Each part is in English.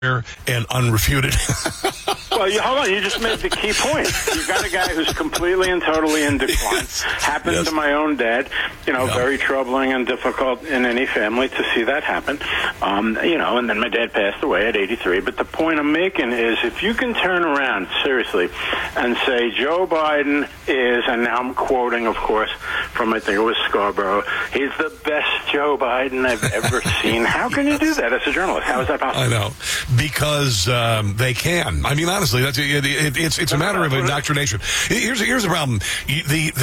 and unrefuted. Well, hold on. You just made the key point. You've got a guy who's completely and totally in decline. Happened to my own dad. Very troubling and difficult in any family to see that happen. And then my dad passed away at 83. But the point I'm making is if you can turn around, seriously, and say Joe Biden is, and now I'm quoting, of course, from I think it was Scarborough, he's the best Joe Biden I've ever seen. How can you do that as a journalist? How is that possible? I know. Because they can. I mean, honestly, it's a matter of indoctrination. Here's the problem. The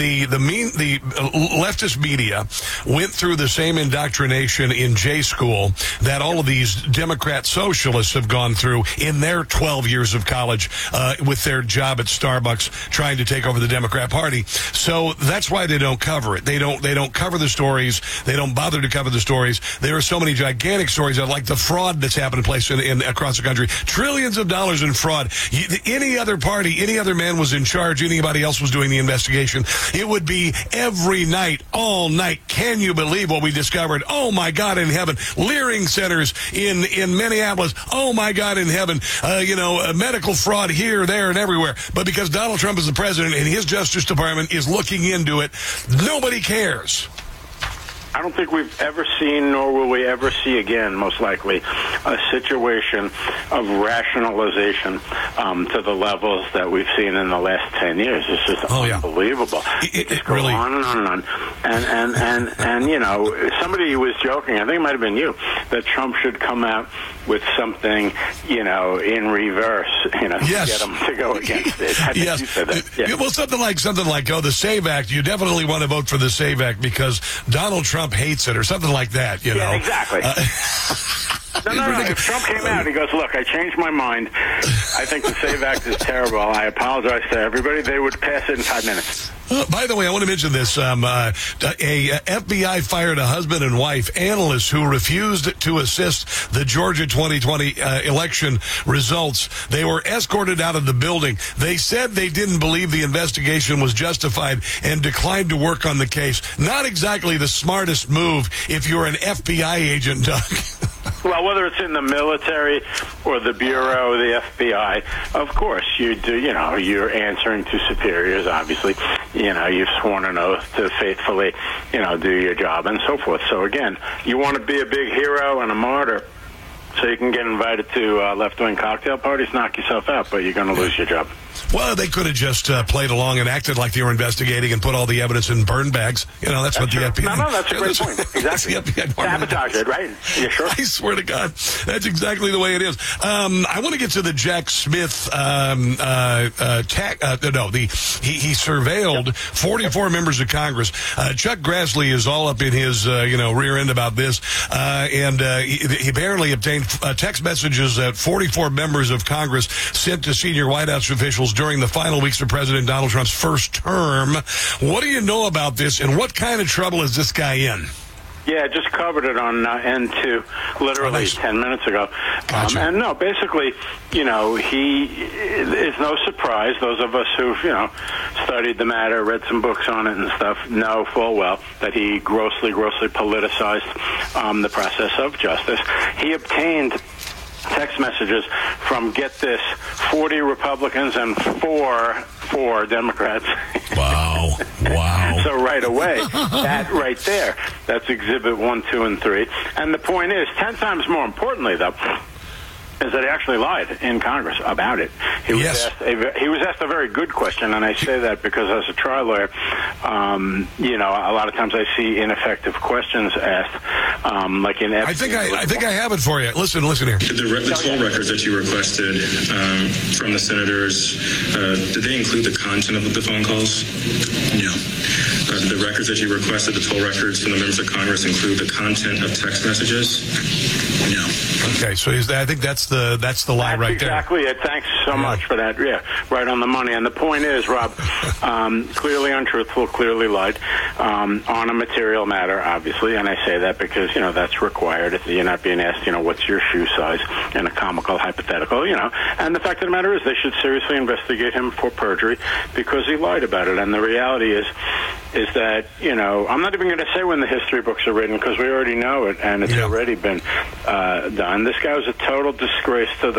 leftist media went through the same indoctrination in J school that all of these Democrat socialists have gone through in their 12 years of college with their job at Starbucks trying to take over the Democrat Party. So that's why they don't cover it. They don't cover the stories. They don't bother to cover the stories. There are so many gigantic stories like the fraud that's happened in place in across the country. Trillions of dollars in fraud. Any other party, any other man was in charge, anybody else was doing the investigation, it would be every night, all night. Can you believe what we discovered? Oh, my God in heaven. Leering centers in Minneapolis. Oh, my God in heaven. Medical fraud here, there, and everywhere. But because Donald Trump is the president and his Justice Department is looking into it, nobody cares. I don't think we've ever seen, nor will we ever see again, most likely, a situation of rationalization to the levels that we've seen in the last 10 years. It's just unbelievable. It goes really on and on and on. And somebody was joking, I think it might have been you, that Trump should come out with something, in reverse, yes. to get him to go against it. I think you said that. Yeah. Well, something like, the SAVE Act. You definitely want to vote for the SAVE Act because Donald Trump hates it or something like that, Yeah, exactly. No. If Trump came out, he goes, look, I changed my mind. I think the SAVE Act is terrible. I apologize to everybody. They would pass it in 5 minutes. By the way, I want to mention this. A FBI fired a husband and wife analysts who refused to assist the Georgia 2020 election results. They were escorted out of the building. They said they didn't believe the investigation was justified and declined to work on the case. Not exactly the smartest move if you're an FBI agent, Doug. Well, whether it's in the military or the Bureau, the FBI, of course, you do, you're answering to superiors, obviously. You've sworn an oath to faithfully, do your job and so forth. So, again, you want to be a big hero and a martyr so you can get invited to left-wing cocktail parties, knock yourself out, but you're going to lose your job. Well, they could have just played along and acted like they were investigating and put all the evidence in burn bags. That's what the FBI... No, that's a great point. Exactly. Sabotage it, right? You sure? I swear to God, that's exactly the way it is. I want to get to the Jack Smith he surveilled 44 members of Congress. Chuck Grassley is all up in his, rear end about this. And he apparently obtained text messages that 44 members of Congress sent to senior White House officials during the final weeks of President Donald Trump's first term. What do you know about this, and what kind of trouble is this guy in? Yeah, I just covered it on N2 literally 10 minutes ago. Gotcha. And no, basically, he is no surprise. Those of us who've, studied the matter, read some books on it and stuff, know full well that he grossly politicized the process of justice. He obtained text messages from, get this, 40 Republicans and four Democrats. Wow. So right away, that right there, that's Exhibit 1, 2, and 3. And the point is, 10 times more importantly, though, is that he actually lied in Congress about it. He was asked a very good question, and I say that because as a trial lawyer, a lot of times I see ineffective questions asked, like in... I think I have it for you. Listen here. The toll records that you requested from the senators, did they include the content of the phone calls? No. The records that you requested, the toll records from the members of Congress, include the content of text messages? No. Okay, so I think that's the lie right exactly there. Exactly it. Thanks so much for that. Yeah, right on the money. And the point is, Rob, clearly untruthful, clearly lied on a material matter, obviously. And I say that because, that's required. You're not being asked, what's your shoe size in a comical hypothetical, And the fact of the matter is they should seriously investigate him for perjury because he lied about it. And the reality is is that, I'm not even going to say when the history books are written because we already know it, and it's already been done. This guy was a total disgrace to the